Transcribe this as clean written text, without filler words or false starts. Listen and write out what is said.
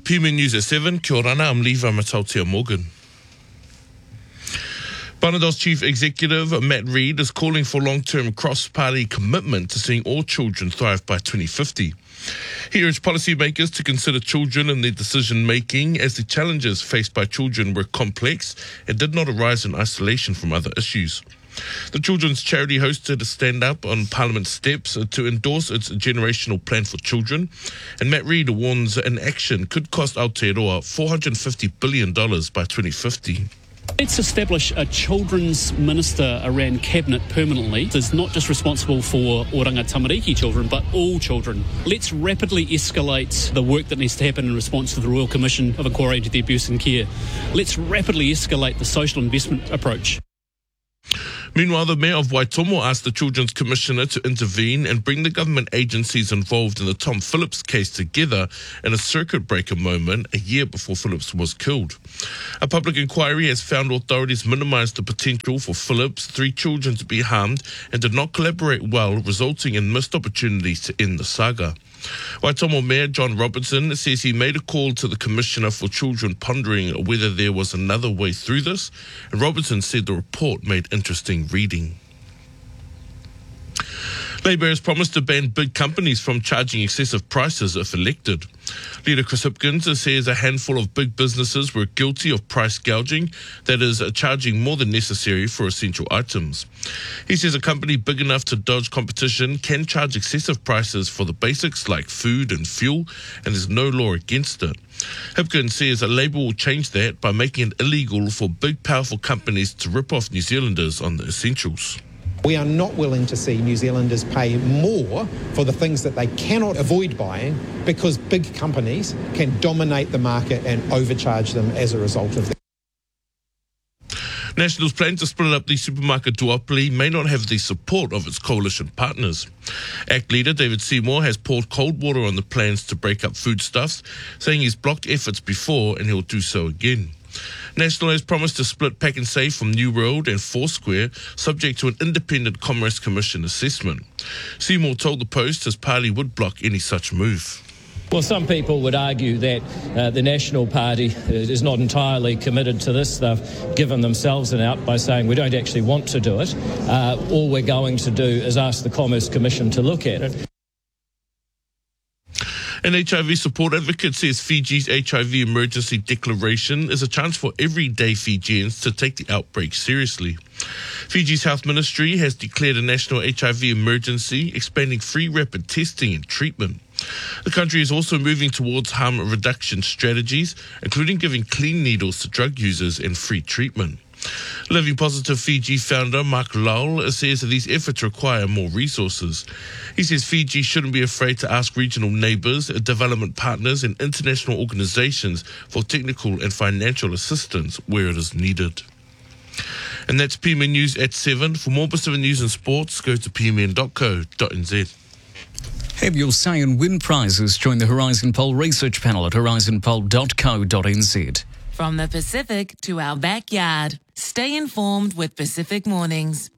PMN News at 7. Kia ora, I'm Levi Matautia Morgan. Banados's Chief Executive, Matt Reid, is calling for long-term cross-party commitment to seeing all children thrive by 2050. He urged policymakers to consider children in their decision-making as the challenges faced by children were complex and did not arise in isolation from other issues. The children's charity hosted a stand-up on Parliament steps to endorse its generational plan for children, and Matt Reid warns inaction could cost Aotearoa $450 billion by 2050. Let's establish a children's minister around cabinet permanently. It's not just responsible for Oranga Tamariki children, but all children. Let's rapidly escalate the work that needs to happen in response to the Royal Commission of Inquiry into the Abuse and Care. Let's rapidly escalate the social investment approach. Meanwhile, the Mayor of Waitomo asked the Children's Commissioner to intervene and bring the government agencies involved in the Tom Phillips case together in a circuit breaker moment a year before Phillips was killed. A public inquiry has found authorities minimised the potential for Phillips' 3 children to be harmed and did not collaborate well, resulting in missed opportunities to end the saga. Waitomo Mayor John Robertson says he made a call to the Commissioner for Children pondering whether there was another way through this, and Robertson said the report made interesting reading. Labour has promised to ban big companies from charging excessive prices if elected. Leader Chris Hipkins says a handful of big businesses were guilty of price gouging, that is, charging more than necessary for essential items. He says a company big enough to dodge competition can charge excessive prices for the basics like food and fuel, and there's no law against it. Hipkins says that Labour will change that by making it illegal for big, powerful companies to rip off New Zealanders on the essentials. We are not willing to see New Zealanders pay more for the things that they cannot avoid buying because big companies can dominate the market and overcharge them as a result of that. National's plan to split up the supermarket duopoly may not have the support of its coalition partners. ACT leader David Seymour has poured cold water on the plans to break up foodstuffs, saying he's blocked efforts before and he'll do so again. National has promised to split Pack and Save from New World and Foursquare, subject to an independent Commerce Commission assessment. Seymour told the Post his party would block any such move. Well, some people would argue that the National Party is not entirely committed to this. They've given themselves an out by saying we don't actually want to do it. All we're going to do is ask the Commerce Commission to look at it. An HIV support advocate says Fiji's HIV emergency declaration is a chance for everyday Fijians to take the outbreak seriously. Fiji's health ministry has declared a national HIV emergency, expanding free rapid testing and treatment. The country is also moving towards harm reduction strategies, including giving clean needles to drug users and free treatment. Living Positive Fiji founder Mark Lowell says that these efforts require more resources. He says Fiji shouldn't be afraid to ask regional neighbours, development partners and international organisations for technical and financial assistance where it is needed. And that's PMN News at 7. For more Pacific news and sports, go to pmn.co.nz. Have your say and win prizes. Join the Horizon Poll research panel at horizonpoll.co.nz. From the Pacific to our backyard, stay informed with Pacific Mornings.